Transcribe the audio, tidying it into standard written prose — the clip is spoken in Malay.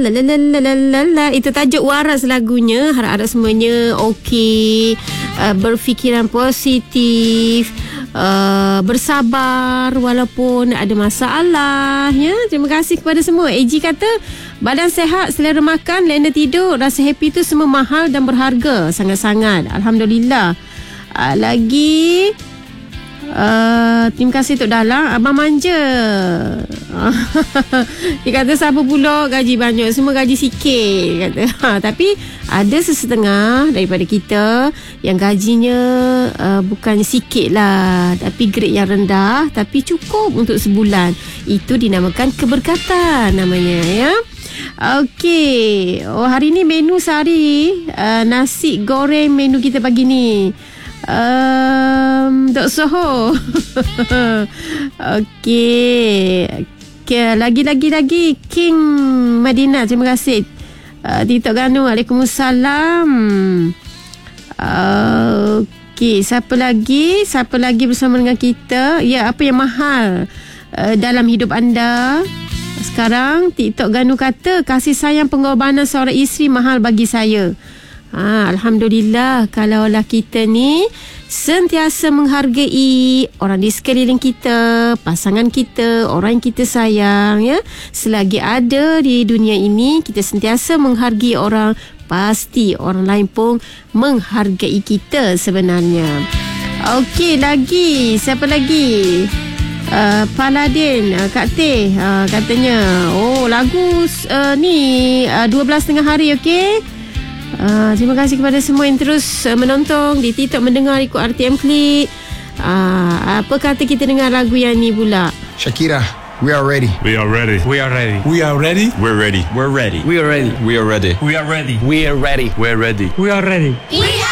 la la la la la la la. Itu tajuk waras lagunya. Harap-harap semuanya okey, berfikiran positif, bersabar walaupun ada masalah, ya. Terima kasih kepada semua. AG kata badan sehat, selera makan, lena tidur, rasa happy tu semua mahal dan berharga sangat-sangat. Alhamdulillah. Lagi terima kasih Tok Dalang. Abang manja. Dia kata siapa pula gaji banyak, semua gaji sikit, kata. Tapi ada sesetengah daripada kita yang gajinya bukan sikit lah, tapi grade yang rendah, tapi cukup untuk sebulan. Itu dinamakan keberkatan namanya, ya. Okey. Hari ni menu sehari nasi goreng menu kita pagi ni. Dok Soho. Okey. Lagi King Madinah, terima kasih. Tito Ganu, Waalaikumsalam. Okey, siapa lagi bersama dengan kita? Ya, apa yang mahal dalam hidup anda sekarang? TikTok Ganu kata kasih sayang pengorbanan seorang isteri mahal bagi saya. Alhamdulillah, kalaulah kita ni sentiasa menghargai orang di sekeliling kita, pasangan kita, orang yang kita sayang, ya. Selagi ada di dunia ini, kita sentiasa menghargai orang, pasti orang lain pun menghargai kita sebenarnya. Okey, lagi siapa lagi? Paladin, Kak Teh, katanya lagu ni 12 tengah hari, okey. Terima kasih kepada semua yang terus menonton di TikTok, mendengar ikut RTM Klik. Apa kata kita dengar lagu yang ni pula? Shakira, we are ready. We are ready. We are ready. We are ready. We're ready. We're ready. We are ready. We are ready. We are ready. We are ready. We're ready. We are ready. We are ready. We are